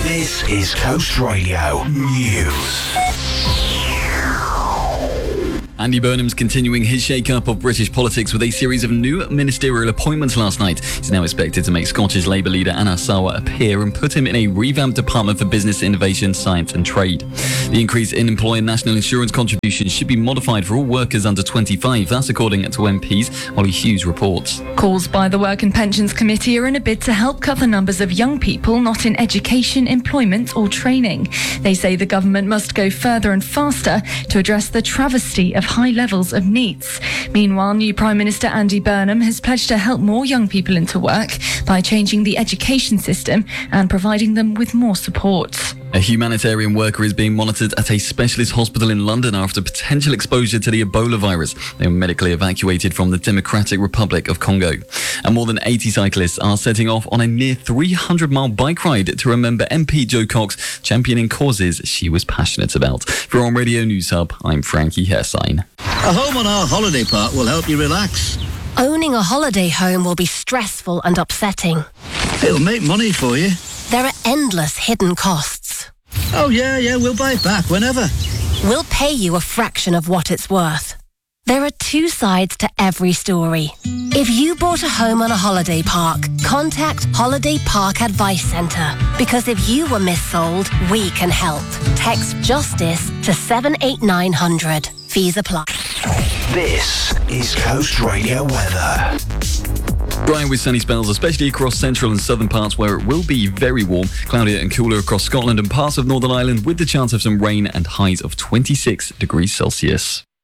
This is Coast Radio News. Andy Burnham's continuing his shake-up of British politics with a series of new ministerial appointments last night. He's now expected to make Scottish Labour leader Anna Sarwar appear and put him in a revamped Department for Business, Innovation, Science and Trade. The increase in employer national insurance contributions should be modified for all workers under 25. That's according to MPs. Holly Hughes reports. Calls by the Work and Pensions Committee are in a bid to help cut the numbers of young people not in education, employment or training. They say the government must go further and faster to address the travesty of high levels of NEETs. Meanwhile, new Prime Minister Andy Burnham has pledged to help more young people into work by changing the education system and providing them with more support. A humanitarian worker is being monitored at a specialist hospital in London after potential exposure to the Ebola virus. They were medically evacuated from the Democratic Republic of Congo. And more than 80 cyclists are setting off on a near 300-mile bike ride to remember MP Jo Cox championing causes she was passionate about. For On Radio News Hub, I'm Frankie Hersign. A home on our holiday park will help you relax. Owning a holiday home will be stressful and upsetting. It'll make money for you. There are endless hidden costs. Oh, yeah, we'll buy it back whenever. We'll pay you a fraction of what it's worth. There are two sides to every story. If you bought a home on a holiday park, contact Holiday Park Advice Centre. Because if you were missold, we can help. Text JUSTICE to 78900. Fees apply. This is Coast Radio weather. Dry with sunny spells, especially across central and southern parts where it will be very warm. Cloudier and cooler across Scotland and parts of Northern Ireland with the chance of some rain and highs of 26 degrees Celsius.